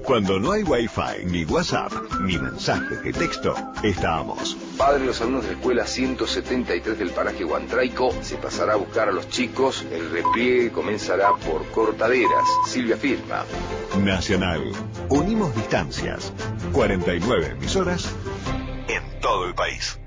Cuando no hay Wi-Fi, ni WhatsApp, ni mensajes de texto, estamos. Padre de los alumnos de la escuela 173 del paraje Huantraico se pasará a buscar a los chicos. El repliegue comenzará por Cortaderas. Silvia firma. Nacional. Unimos distancias. 49 emisoras en todo el país.